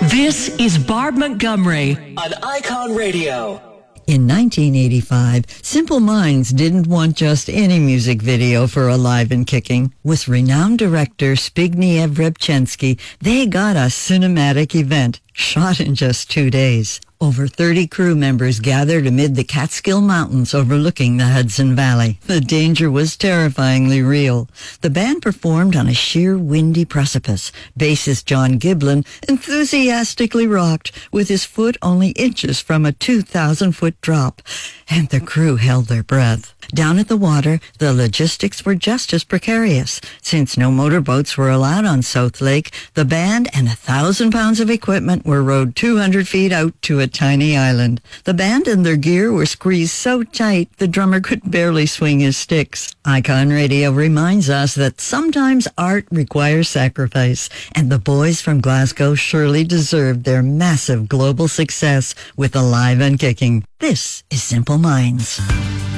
This is Barb Montgomery on Icon Radio. In 1985, Simple Minds didn't want just any music video for Alive and Kicking. With renowned director Zbigniew Brebczynski, they got a cinematic event shot in just 2 days. Over 30 crew members gathered amid the Catskill Mountains overlooking the Hudson Valley. The danger was terrifyingly real. The band performed on a sheer windy precipice. Bassist John Giblin enthusiastically rocked with his foot only inches from a 2,000-foot drop, and the crew held their breath. Down at the water, the logistics were just as precarious. Since no motorboats were allowed on South Lake, the band and 1,000 pounds of equipment were rowed 200 feet out to a tiny island. The band and their gear were squeezed so tight the drummer could barely swing his sticks. Icon Radio reminds us that sometimes art requires sacrifice, and the boys from Glasgow surely deserved their massive global success with Alive and Kicking. This is Simple Minds.